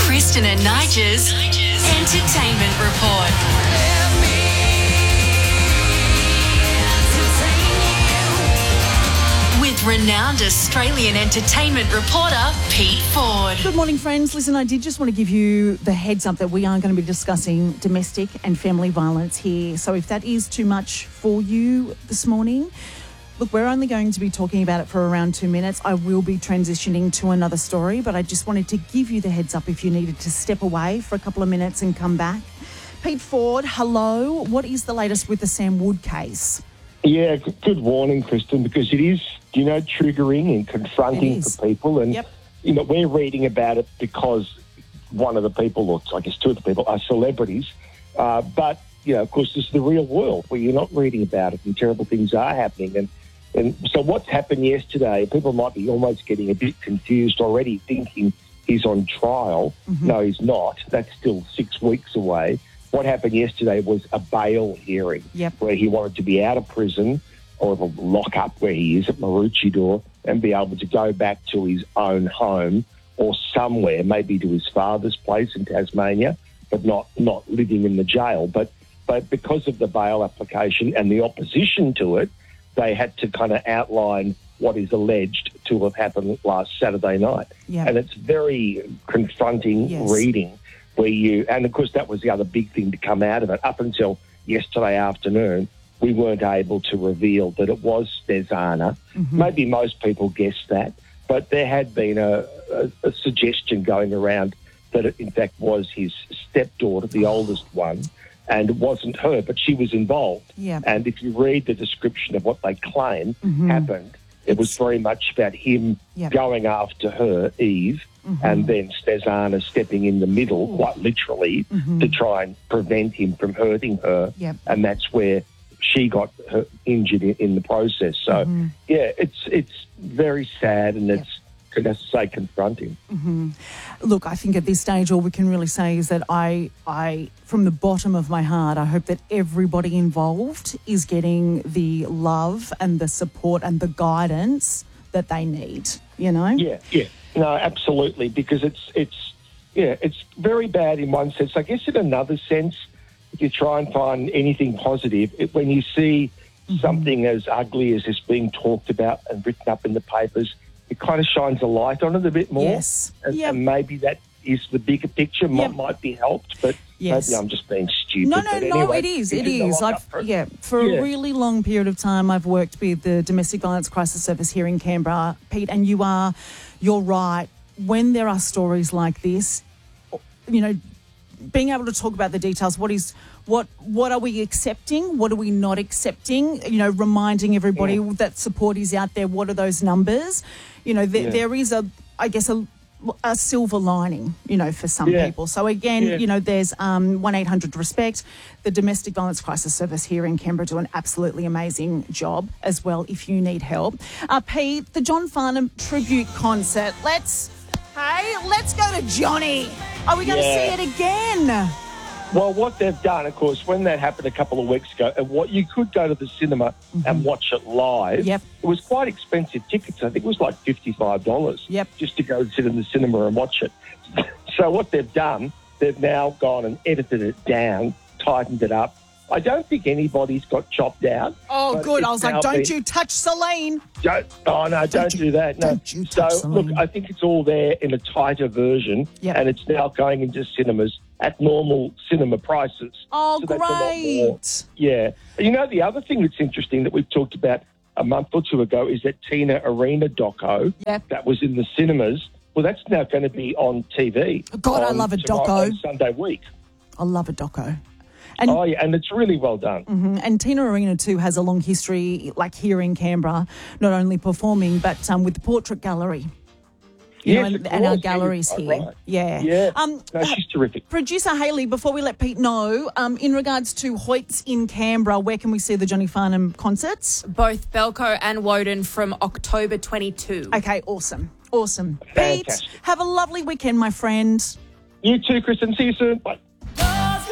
Kristen and Nigel's Entertainment Report. With renowned Australian entertainment reporter Pete Ford. Good morning, friends. Listen, I did just want to give you the heads up that we are going to be discussing domestic and family violence here. So if that is too much for you this morning, look, we're only going to be talking about it for around 2 minutes. I will be transitioning to another story, but I just wanted to give you the heads up if you needed to step away for a couple of minutes and come back. Pete Ford, hello. What is the latest with the Sam Wood case? Yeah, good warning, Kristen, because it is, triggering and confronting for people. And, we're reading about it because one of the people, or I guess two of the people, are celebrities. But, of course, this is the real world where you're not reading about it and terrible things are happening. And so what's happened yesterday, people might be almost getting a bit confused already, thinking he's on trial. Mm-hmm. No, he's not. That's still 6 weeks away. What happened yesterday was a bail hearing where he wanted to be out of prison or the lock-up where he is at Maroochydore and be able to go back to his own home or somewhere, maybe to his father's place in Tasmania, but not living in the jail. But because of the bail application and the opposition to it, they had to kind of outline what is alleged to have happened last Saturday night. Yep. And it's very confronting reading. And of course, that was the other big thing to come out of it. Up until yesterday afternoon, we weren't able to reveal that it was Stezana. Mm-hmm. Maybe most people guessed that, but there had been a suggestion going around that it, in fact, was his stepdaughter, the oldest one, and it wasn't her, but she was involved. Yep. And if you read the description of what they claim happened, it was very much about him going after her, Eve, and then Stezana stepping in the middle, quite literally, to try and prevent him from hurting her. Yep. And that's where she got injured in the process. So, it's very sad and it's, can say, confronting. Mm-hmm. Look, I think at this stage all we can really say is that I, from the bottom of my heart, I hope that everybody involved is getting the love and the support and the guidance that they need, Yeah. No, absolutely, because it's very bad in one sense. I guess in another sense, if you try and find anything positive, when you see something as ugly as this being talked about and written up in the papers, it kind of shines a light on it a bit more. Yes. And maybe that is the bigger picture, might be helped, but maybe I'm just being stupid. No, it is. It is. For a really long period of time, I've worked with the Domestic Violence Crisis Service here in Canberra, Pete, and you're right. When there are stories like this, being able to talk about the details, what are we accepting? What are we not accepting? Reminding everybody that support is out there. What are those numbers? There is a silver lining, for some people. So again, there's 1-800-RESPECT. The Domestic Violence Crisis Service here in Canberra do an absolutely amazing job as well if you need help. Pete, the John Farnham tribute concert. Let's go to Johnny. Are we going to see it again? Well, what they've done, of course, when that happened a couple of weeks ago, and what you could go to the cinema and watch it live. Yep. It was quite expensive tickets. I think it was like $55 just to go sit in the cinema and watch it. So what they've done, they've now gone and edited it down, tightened it up. I don't think anybody's got chopped out. Oh, good. I was like, don't you touch Celine. Don't do that. No. Don't you touch Celine. Look, I think it's all there in a tighter version, and it's now going into cinemas at normal cinema prices. Oh, so great. That's a lot more. Yeah. The other thing that's interesting that we've talked about a month or two ago is that Tina Arena doco that was in the cinemas. Well, that's now going to be on TV. God, I love a doco. Sunday week. I love a doco. And, and it's really well done. Mm-hmm. And Tina Arena too has a long history, like here in Canberra, not only performing, but with the Portrait Gallery. And our galleries here. Right. Yeah. No, she's terrific. Producer Hayley, before we let Pete know, in regards to Hoyts in Canberra, where can we see the Johnny Farnham concerts? Both Belco and Woden from October 22. Okay, awesome. Fantastic. Pete, have a lovely weekend, my friend. You too, Kristen. See you soon. Bye.